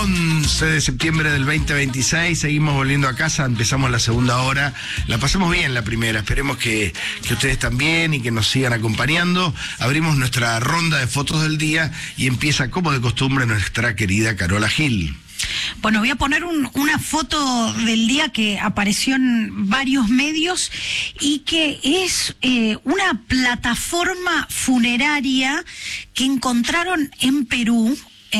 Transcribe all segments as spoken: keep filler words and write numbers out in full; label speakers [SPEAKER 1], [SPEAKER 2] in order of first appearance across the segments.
[SPEAKER 1] once de septiembre del veinte veintiséis, seguimos volviendo a casa, empezamos la segunda hora, la pasamos bien la primera, esperemos que, que ustedes también y que nos sigan acompañando. Abrimos nuestra ronda de fotos del día y empieza como de costumbre nuestra querida Carola Gil.
[SPEAKER 2] Bueno, voy a poner un, una foto del día que apareció en varios medios y que es eh, una plataforma funeraria que encontraron en Perú,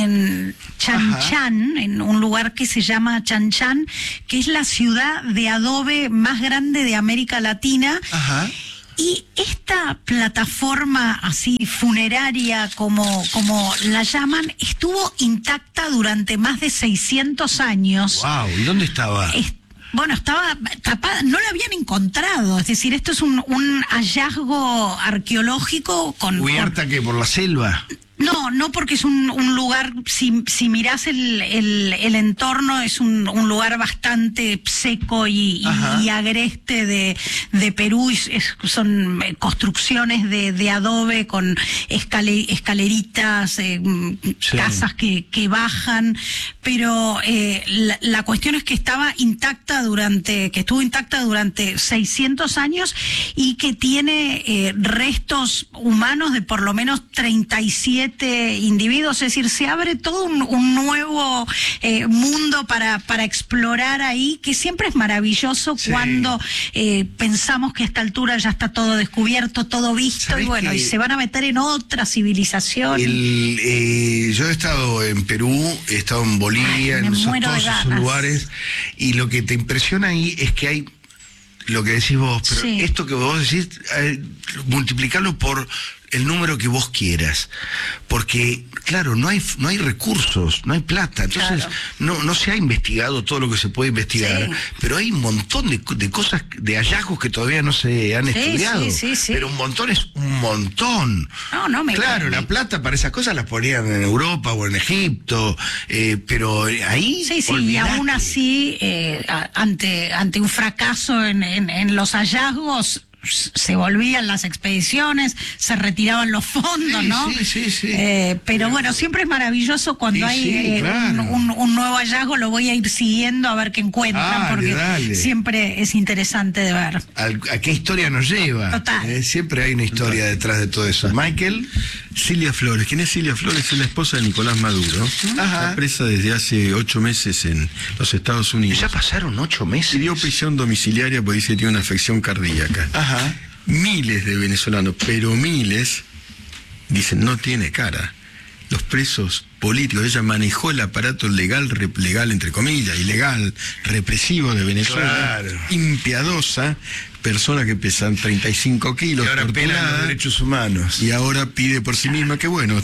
[SPEAKER 2] en Chan Chan, en un lugar que se llama Chan Chan, que es la ciudad de adobe más grande de América Latina. Ajá. Y esta plataforma así funeraria, como, como la llaman, estuvo intacta durante más de seiscientos años.
[SPEAKER 1] Wow, ¿y dónde estaba?
[SPEAKER 2] Es, bueno, estaba tapada, no la habían encontrado, es decir, esto es un, un hallazgo arqueológico con...
[SPEAKER 1] ¿Cubierta que por la selva?
[SPEAKER 2] No, no, porque es un, un lugar, si, si mirás el, el, el entorno, es un, un lugar bastante seco y, y, y agreste de, de Perú. Es, son construcciones de, de adobe con escale, escaleritas, eh, sí. casas que, que bajan, pero eh, la, la cuestión es que estaba intacta durante, que estuvo intacta durante seiscientos años y que tiene eh, restos humanos de por lo menos treinta y siete individuos, es decir, se abre todo un, un nuevo eh, mundo para, para explorar ahí, que siempre es maravilloso sí. cuando eh, pensamos que a esta altura ya está todo descubierto, todo visto, y bueno, y se van a meter en otra civilización.
[SPEAKER 1] El, eh, yo he estado en Perú, he estado en Bolivia, Ay, en esos, todos esos lugares, y lo que te impresiona ahí es que hay lo que decís vos, pero sí. esto que vos decís, eh, multiplicarlo por el número que vos quieras, porque claro, no hay no hay recursos, no hay plata, entonces claro. no no se ha investigado todo lo que se puede investigar, sí. pero hay un montón de, de cosas, de hallazgos que todavía no se han sí, estudiado, sí, sí, sí. pero un montón es un montón. No, no me Claro, me... la plata para esas cosas las ponían en Europa o en Egipto, eh, pero ahí...
[SPEAKER 2] Sí, sí, olvidate. Y aún así, eh, ante ante un fracaso en, en, en los hallazgos, se volvían las expediciones, se retiraban los fondos,
[SPEAKER 1] sí,
[SPEAKER 2] ¿no?
[SPEAKER 1] Sí, sí, sí.
[SPEAKER 2] Eh, pero bueno, siempre es maravilloso cuando sí, hay sí, eh, claro. un, un, un nuevo hallazgo, lo voy a ir siguiendo a ver qué encuentran, dale, porque dale. siempre es interesante de ver.
[SPEAKER 1] ¿A, a qué historia nos lleva?
[SPEAKER 2] Total.
[SPEAKER 1] Eh, siempre hay una historia Total. detrás de todo eso. Michael.
[SPEAKER 3] Cilia Flores. ¿Quién es Cilia Flores? Es la esposa de Nicolás Maduro. Ajá. Está presa desde hace ocho meses en los Estados Unidos.
[SPEAKER 1] Ya pasaron ocho meses.
[SPEAKER 3] Pidió prisión domiciliaria porque dice que tiene una afección cardíaca. Ajá. Miles de venezolanos, pero miles, dicen no tiene cara. Los presos políticos, ella manejó el aparato legal, rep, legal entre comillas, ilegal, represivo de Venezuela, claro. impiadosa, persona que pesan treinta y cinco kilos,
[SPEAKER 1] y ahora pena los derechos humanos.
[SPEAKER 3] Y ahora pide por sí misma que bueno,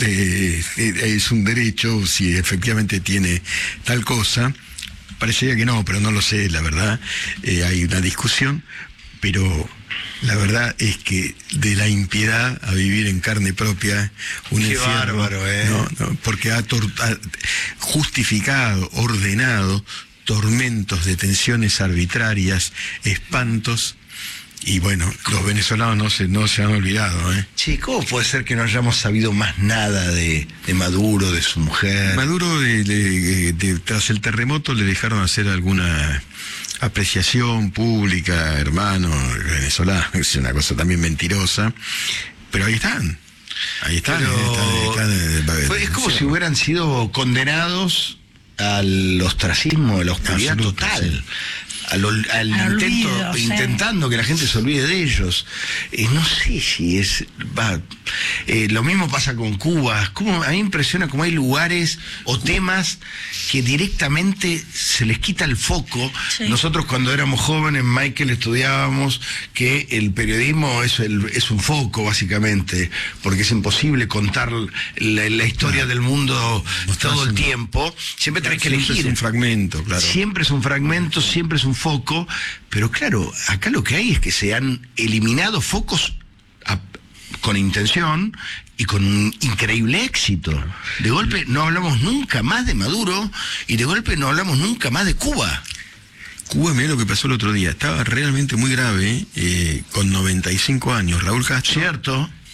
[SPEAKER 3] eh, eh, es un derecho, si efectivamente tiene tal cosa. Parecería que no, pero no lo sé, la verdad. Eh, hay una discusión, pero la verdad es que de la impiedad a vivir en carne propia un
[SPEAKER 1] Qué
[SPEAKER 3] infierno,
[SPEAKER 1] bárbaro, ¿eh?
[SPEAKER 3] no, no, porque ha, ha justificado, ordenado tormentos, detenciones arbitrarias, espantos. Y bueno, los venezolanos no se, no se han olvidado, ¿eh?
[SPEAKER 1] Sí, ¿cómo puede ser que no hayamos sabido más nada de, de Maduro, de su mujer?
[SPEAKER 3] Maduro, de, de, de, tras el terremoto, le dejaron hacer alguna apreciación pública, hermano venezolano, es una cosa también mentirosa, pero ahí están. Ahí están.
[SPEAKER 1] Pero
[SPEAKER 3] están, están, están
[SPEAKER 1] fue, es como si hubieran sido condenados al ostracismo, a la oscuridad total. Sí. Al, al, al intento, olvido, intentando sí. que la gente se olvide de ellos. Eh, no sé si es... Va, eh, lo mismo pasa con Cuba. Como, a mí me impresiona cómo hay lugares o temas que directamente se les quita el foco. Sí. Nosotros cuando éramos jóvenes, Michael, estudiábamos que el periodismo es, el, es un foco, básicamente, porque es imposible contar la, la historia claro. del mundo no todo el en... tiempo. Siempre tenés que elegir.
[SPEAKER 3] Siempre es un fragmento, claro.
[SPEAKER 1] Siempre es un fragmento, siempre es un foco, pero claro, acá lo que hay es que se han eliminado focos a, con intención y con un increíble éxito. De golpe no hablamos nunca más de Maduro y de golpe no hablamos nunca más de Cuba.
[SPEAKER 3] Cuba, mirá lo que pasó el otro día, estaba realmente muy grave, eh, con noventa y cinco años, Raúl Castro.
[SPEAKER 1] Cierto.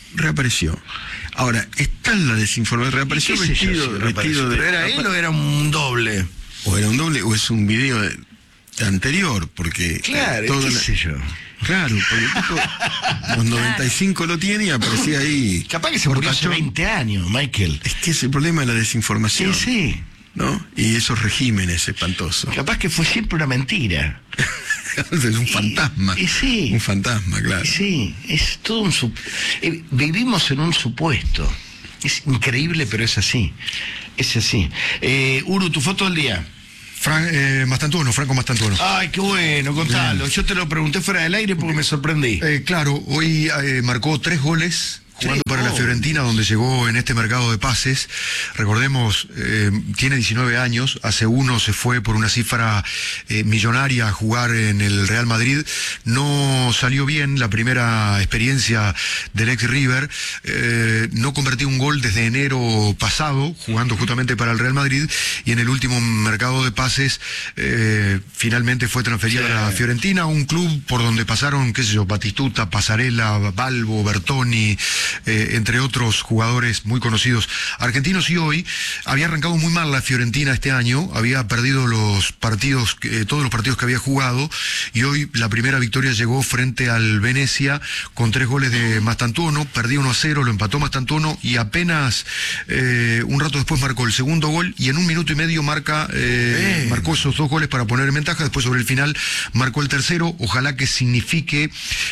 [SPEAKER 3] reapareció. Ahora, está en la desinformación, reapareció vestido,
[SPEAKER 1] yo, si
[SPEAKER 3] vestido de...
[SPEAKER 1] ¿Pero era él o era un doble?
[SPEAKER 3] O era un doble, o es un video de, de anterior, porque...
[SPEAKER 1] Claro,
[SPEAKER 3] todo
[SPEAKER 1] qué
[SPEAKER 3] la,
[SPEAKER 1] sé yo.
[SPEAKER 3] Claro, porque el tipo, los noventa y cinco lo tiene y aparecía ahí...
[SPEAKER 1] Capaz que se murió hace veinte años, Michael.
[SPEAKER 3] Es que es el problema de la desinformación.
[SPEAKER 1] Sí, sí.
[SPEAKER 3] ¿No? Y esos regímenes espantosos.
[SPEAKER 1] Capaz que fue siempre una mentira.
[SPEAKER 3] Es un fantasma.
[SPEAKER 1] Y, y sí.
[SPEAKER 3] Un fantasma, claro.
[SPEAKER 1] Y sí, es todo un... Sup... Eh, vivimos en un supuesto. Es increíble, pero es así. Es así. Eh, Uru, tu foto del día.
[SPEAKER 4] Fran, eh, Mastantuono, Franco Mastantuono.
[SPEAKER 1] Ay, qué bueno, contalo. Bien. Yo te lo pregunté fuera del aire porque me sorprendí.
[SPEAKER 4] Eh, claro, hoy eh, marcó tres goles jugando sí, para oh. la Fiorentina, donde llegó en este mercado de pases. Recordemos, eh, tiene diecinueve años, hace uno se fue por una cifra eh, millonaria a jugar en el Real Madrid. No salió bien la primera experiencia del ex River, eh, no convirtió un gol desde enero pasado, jugando justamente para el Real Madrid, y en el último mercado de pases eh, finalmente fue transferido sí. a la Fiorentina, un club por donde pasaron, qué sé yo, Batistuta, Pasarela, Balbo, Bertoni, Eh, entre otros jugadores muy conocidos argentinos. Y hoy había arrancado muy mal la Fiorentina este año, había perdido los partidos, eh, todos los partidos que había jugado, y hoy la primera victoria llegó frente al Venecia con tres goles de Mastantuono. Perdía uno a cero, lo empató Mastantuono y apenas eh, un rato después marcó el segundo gol, y en un minuto y medio marca eh, eh. marcó esos dos goles para poner en ventaja. Después sobre el final marcó el tercero. Ojalá que signifique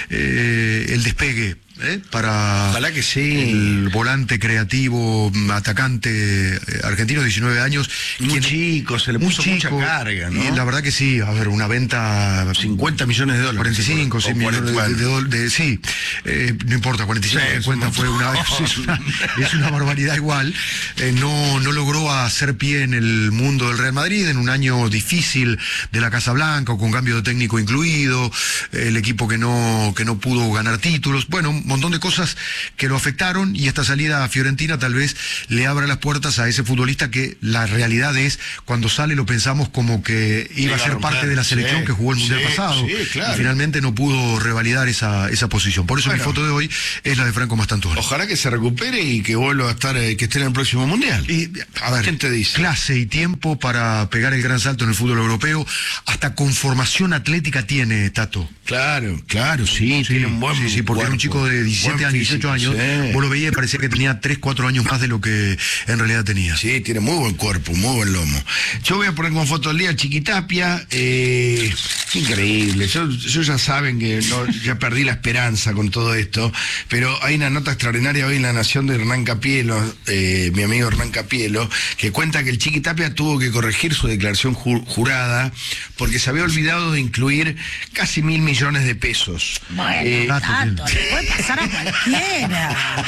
[SPEAKER 4] eh, el despegue ¿Eh? para
[SPEAKER 1] Ojalá que sí.
[SPEAKER 4] el volante creativo, atacante eh, argentino, diecinueve años.
[SPEAKER 1] Muy chico, se le puso mucha carga, ¿no?
[SPEAKER 4] Y la verdad que sí, a ver, una venta...
[SPEAKER 1] cincuenta millones de dólares.
[SPEAKER 4] cuarenta y cinco, sí, millones de, de, de, de, sí, eh, no importa, cuarenta y cinco, sí, cincuenta fue una, es una... Es una barbaridad igual. Eh, no, no logró hacer pie en el mundo del Real Madrid, en un año difícil de la Casa Blanca, con cambio de técnico incluido, eh, el equipo que no, que no pudo ganar títulos. Bueno, montón de cosas que lo afectaron, y esta salida a Fiorentina tal vez le abra las puertas a ese futbolista que la realidad es, cuando sale lo pensamos como que iba a ser parte de la selección sí, que jugó el Mundial sí, pasado, sí, claro. Y finalmente no pudo revalidar esa, esa posición. Por eso bueno, mi foto de hoy es la de Franco Mastantuono.
[SPEAKER 1] Ojalá que se recupere y que vuelva a estar, que esté en el próximo Mundial.
[SPEAKER 4] Y, a ver,
[SPEAKER 1] ¿quién te dice?
[SPEAKER 4] Clase y tiempo para pegar el gran salto en el fútbol europeo, hasta conformación atlética tiene Tato.
[SPEAKER 1] Claro, claro, sí, sí tiene un buen
[SPEAKER 4] sí, sí, porque era un chico de diecisiete años, dieciocho años, sí. Vos lo veías y parecía que tenía tres, cuatro años más de lo que en realidad tenía.
[SPEAKER 1] Sí, tiene muy buen cuerpo, muy buen lomo. Yo voy a poner como foto del día Chiquitapia, eh, increíble, yo, yo ya saben que no, ya perdí la esperanza con todo esto, pero hay una nota extraordinaria hoy en La Nación de Hernán Capielo, eh, mi amigo Hernán Capielo, que cuenta que el Chiquitapia tuvo que corregir su declaración ju jurada porque se había olvidado de incluir casi mil millones de pesos.
[SPEAKER 2] Bueno, eh, tanto, le puede pasar a cualquiera.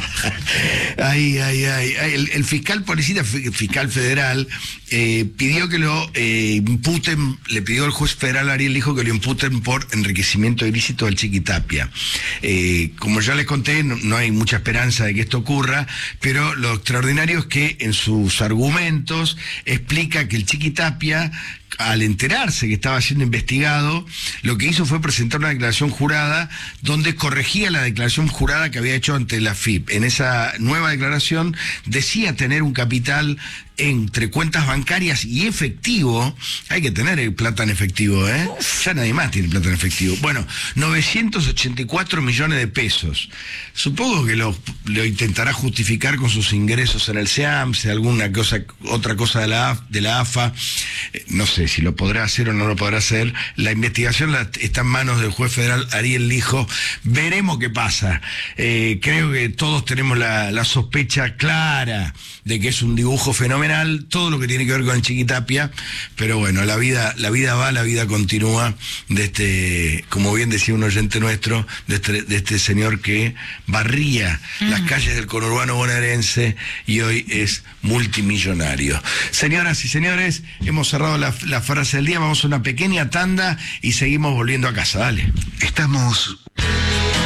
[SPEAKER 1] Ay, ay, ay, ay. El, el fiscal policía, fiscal federal, eh, pidió que lo eh, imputen, le pidió al juez federal Ariel Lijo que lo imputen por enriquecimiento ilícito del Chiquitapia. Eh, como ya les conté, no, no hay mucha esperanza de que esto ocurra, pero lo extraordinario es que en sus argumentos explica que el Chiquitapia, al enterarse que estaba siendo investigado, lo que hizo fue presentar una declaración jurada donde corregía la declaración jurada que había hecho ante la F I P. En esa nueva declaración decía tener un capital entre cuentas bancarias y efectivo. Hay que tener plata en efectivo, ¿eh? Ya nadie más tiene plata en efectivo. Bueno, novecientos ochenta y cuatro millones de pesos. Supongo que lo, lo intentará justificar con sus ingresos en el SEAMSE, alguna cosa, otra cosa de la, de la A F A. Eh, no sé si lo podrá hacer o no lo podrá hacer. La investigación la, está en manos del juez federal Ariel Lijo. Veremos qué pasa. Eh, creo que todos tenemos la, la sospecha clara de que es un dibujo fenomenal, todo lo que tiene que ver con el Chiquitapia, pero bueno, la vida, la vida va, la vida continúa de este, como bien decía un oyente nuestro, de este, de este señor que barría mm. las calles del conurbano bonaerense y hoy es multimillonario. Señoras y señores, hemos cerrado la, la frase del día, vamos a una pequeña tanda y seguimos volviendo a casa, dale.
[SPEAKER 4] Estamos...